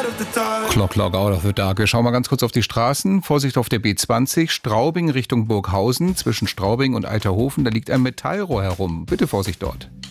Clock out of the dark. Wir schauen mal ganz kurz auf die Straßen. Vorsicht auf der B20, Straubing Richtung Burghausen. Zwischen Straubing und Alterhofen, da liegt ein Metallrohr herum. Bitte Vorsicht dort.